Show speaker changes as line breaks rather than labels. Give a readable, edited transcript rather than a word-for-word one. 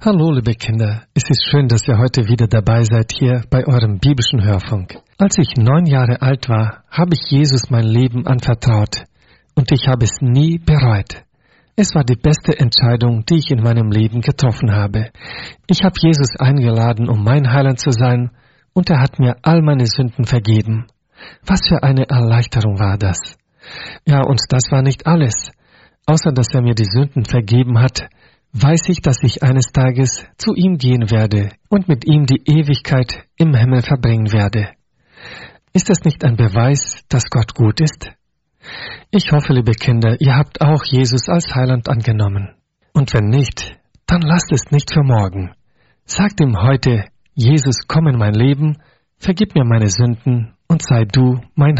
Hallo, liebe Kinder. Es ist schön, dass ihr heute wieder dabei seid hier bei eurem biblischen Hörfunk. Als ich 9 Jahre alt war, habe ich Jesus mein Leben anvertraut und ich habe es nie bereut. Es war die beste Entscheidung, die ich in meinem Leben getroffen habe. Ich habe Jesus eingeladen, um mein Heiland zu sein, und er hat mir all meine Sünden vergeben. Was für eine Erleichterung war das. Ja, und das war nicht alles. Außer dass er mir die Sünden vergeben hat, weiß ich, dass ich eines Tages zu ihm gehen werde und mit ihm die Ewigkeit im Himmel verbringen werde. Ist das nicht ein Beweis, dass Gott gut ist? Ich hoffe, liebe Kinder, ihr habt auch Jesus als Heiland angenommen. Und wenn nicht, dann lasst es nicht für morgen. Sagt ihm heute: Jesus, komm in mein Leben, vergib mir meine Sünden und sei du mein